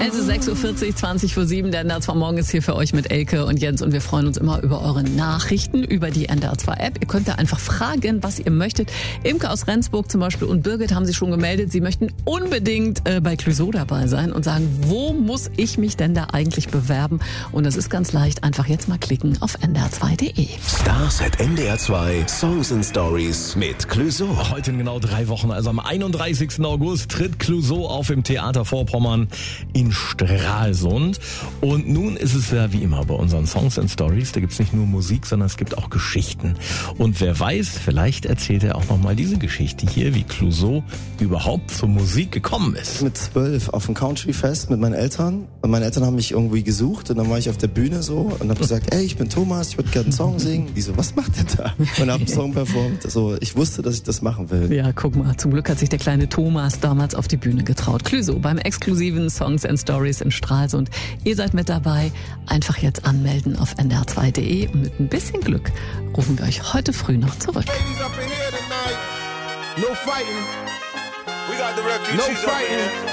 Es ist 6.40 Uhr, 20:07. Der NDR 2 Morgen ist hier für euch mit Elke und Jens und wir freuen uns immer über eure Nachrichten über die NDR 2 App. Ihr könnt da einfach fragen, was ihr möchtet. Imke aus Rendsburg zum Beispiel und Birgit haben sich schon gemeldet. Sie möchten unbedingt bei Clouseau dabei sein und sagen, wo muss ich mich denn da eigentlich bewerben? Und das ist ganz leicht. Einfach jetzt mal klicken auf ndr2.de. Stars at NDR 2 Songs and Stories mit Clouseau. Heute in genau 3 Wochen, also am 31. August, tritt Clouseau auf im Theater Vorpommern in Stralsund. Und nun ist es ja wie immer bei unseren Songs and Stories, da gibt's nicht nur Musik, sondern es gibt auch Geschichten. Und wer weiß, vielleicht erzählt er auch nochmal diese Geschichte hier, wie Clouseau überhaupt zur Musik gekommen ist. Mit 12 auf dem Country-Fest mit meinen Eltern. Und meine Eltern haben mich irgendwie gesucht und dann war ich auf der Bühne so und habe gesagt, ey, ich bin Thomas, ich würde gerne einen Song singen. Die so, was macht der da? Und habe einen Song performt. So, ich wusste, dass ich das machen will. Ja, guck mal, zum Glück hat sich der kleine Thomas damals auf die Bühne getraut. Clouseau beim exklusiven Songs and Stories in Stralsund. Ihr seid mit dabei. Einfach jetzt anmelden auf ndr2.de und mit ein bisschen Glück rufen wir euch heute früh noch zurück. No fighting. We got the refugees. No fighting.